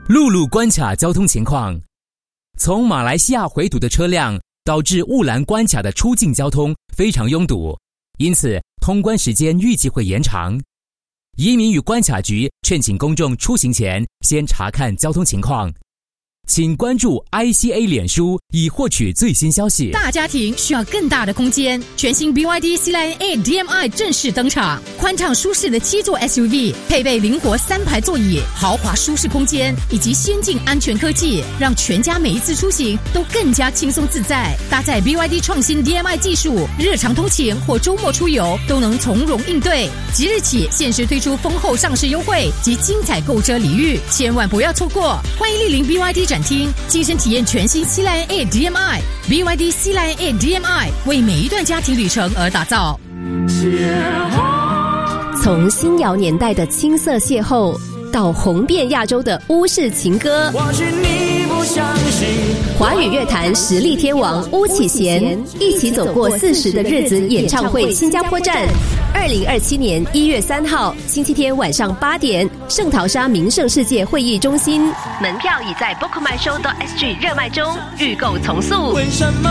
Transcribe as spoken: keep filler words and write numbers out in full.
陆路关卡交通情况。从马来西亚回堵的车辆导致雾兰关卡的出境交通非常拥堵，因此通关时间预计会延长。移民与关卡局劝请公众出行前先查看交通情况。请关注 I C A 脸书以获取最新消息。 大家庭需要更大的空间，全新 B Y D Sea Lion eight D M I 正式登场，宽敞舒适的七座 S U V， 配备灵活三排座椅，豪华舒适空间以及先进安全科技，让全家每一次出行都更加轻松自在。搭载 B Y D 创新 D M I 技术，日常通勤或周末出游都能从容应对。即日起限时推出丰厚上市优惠及精彩购车礼遇，千万不要错过！欢迎莅临 B Y D 展厅，亲身体验全新 Sea Lion eight D M I。 B Y D Sea Lion eight D M I 为每一段家庭旅程而打造。 从新谣年代的青涩邂逅，到红遍亚洲的巫式情歌，华语乐坛实力天王巫启贤一起走过四十的日子演唱会新加坡站，二零二七年一月三号星期天晚上八点，圣淘沙名胜世界会议中心，门票已在 book my show dot s g 热卖中，预购从速。